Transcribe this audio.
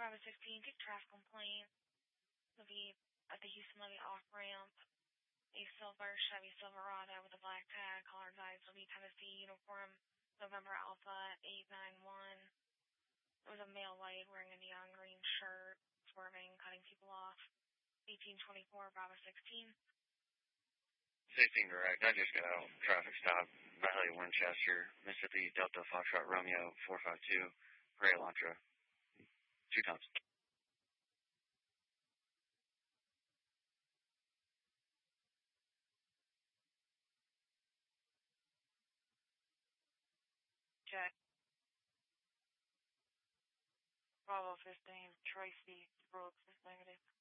Bravo 16, take traffic complaint. It'll be at the Houston Levy off-ramp. A silver Chevy Silverado with a black tag, color eyes will be Tennessee uniform, November Alpha 891. It was a male white wearing a neon green shirt, swerving, cutting people off. 1824, Bravo 16. 16 direct, I just got out. Traffic stop, Valley Winchester, Mississippi Delta Foxtrot Romeo 452, Gray Elantra. 2 times. Check. Bravo 15, Tracy Brooks is negative.